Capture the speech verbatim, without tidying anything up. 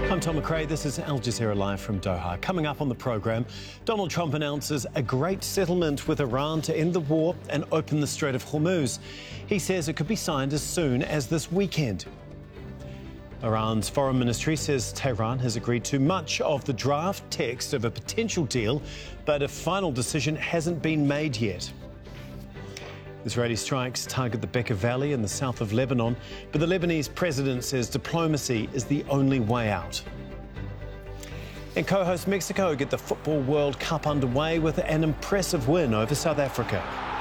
I'm Tom McRae. This is Al Jazeera Live from Doha. Coming up on the programme, Donald Trump announces a great settlement with Iran to end the war and open the Strait of Hormuz. He says it could be signed as soon as this weekend. Iran's foreign ministry says Tehran has agreed to much of the draft text of a potential deal, but a final decision hasn't been made yet. Israeli strikes target the Bekaa Valley in the south of Lebanon, but the Lebanese president says diplomacy is the only way out. And co-host Mexico get the Football World Cup underway with an impressive win over South Africa.